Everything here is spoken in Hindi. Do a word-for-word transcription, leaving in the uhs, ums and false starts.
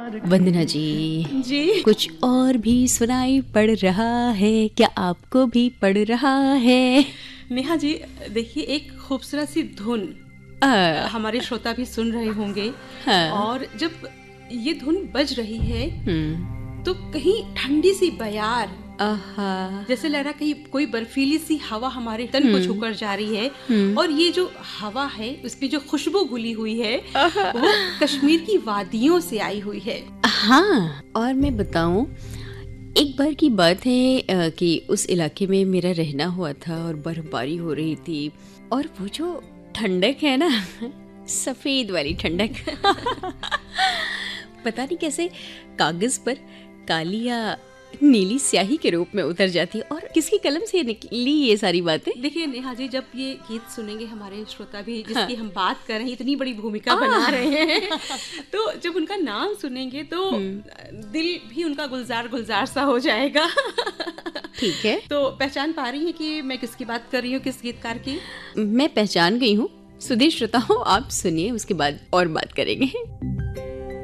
वंदना जी जी कुछ और भी सुनाई पड़ रहा है, क्या आपको भी पड़ रहा है? नेहा जी, देखिए एक खूबसूरत सी धुन आ, हमारे श्रोता भी सुन रहे होंगे। हाँ। और जब ये धुन बज रही है हम्म, तो कहीं ठंडी सी बयार, आहा, जैसे लग रहा कहीं कोई बर्फीली सी हवा हमारे तन को छूकर जा रही है। हम्म। और ये जो हवा है उसकी जो खुशबू घुली हुई है वो कश्मीर की वादियों से आई हुई है। हाँ, और मैं बताऊं, एक बार की बात है अ, कि उस इलाके में मेरा रहना हुआ था और बर्फबारी हो रही थी, और वो जो ठंडक है ना, सफेद वाली ठंडक पता नहीं कैसे कागज पर काली या नीली स्याही के रूप में उतर जाती है। और किसकी कलम से निकली ये सारी बातें? देखिए नेहा जी, जब ये गीत सुनेंगे हमारे श्रोता भी, जिसकी हम बात कर रहे हैं, इतनी बड़ी भूमिका बना रहे हैं तो जब उनका नाम सुनेंगे तो दिल भी उनका गुलजार गुलजार सा हो जाएगा। ठीक है, तो पहचान पा रही हैं कि मैं किसकी बात कर रही हूँ, किस गीतकार की? मैं पहचान गई हूँ। सुधीर श्रोताओं, आप सुनिए, उसके बाद और बात करेंगे।